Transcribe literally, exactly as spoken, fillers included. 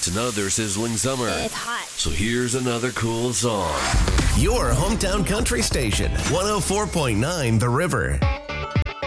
It's another sizzling summer. It's hot. So here's another cool song. Your hometown country station, one oh four point nine The River.